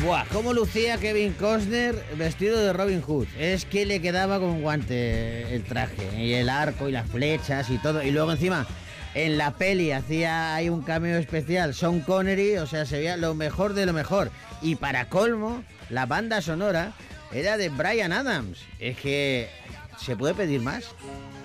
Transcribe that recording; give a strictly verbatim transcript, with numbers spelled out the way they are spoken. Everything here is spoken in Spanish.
Buah, cómo lucía Kevin Costner vestido de Robin Hood. Es que le quedaba con guante el traje, y el arco, y las flechas, y todo. Y luego encima, en la peli hacía hay un cameo especial, Sean Connery, o sea, se veía lo mejor de lo mejor. Y para colmo, la banda sonora era de Bryan Adams. Es que, ¿se puede pedir más?